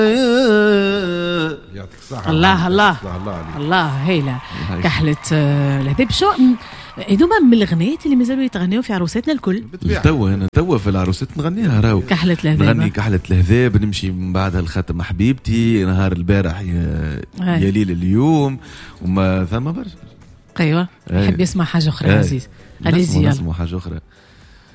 يعطيك الصحة. الله الله الله هيلا كحلة الهذاب. شو هذوما من الأغنيات اللي مازالوا يتغنيو في عروساتنا الكل. توا في العروسات نغنيها راهو. كحلة الهذاب نغني كحلة الهذاب، نمشي من بعدها الخاتم حبيبتي، نهار البارح يا ليل اليوم، وما ثم برشا. ايوه. يحب يسمع حاجة أخرى عزيز. نسمع حاجة أخرى.